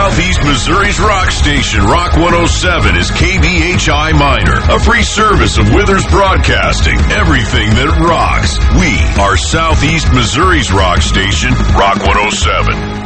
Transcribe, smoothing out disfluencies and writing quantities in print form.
Southeast Missouri's rock station, Rock 107, is KBHI Minor, a free service of Withers Broadcasting. Everything that rocks. We are Southeast Missouri's rock station, Rock 107.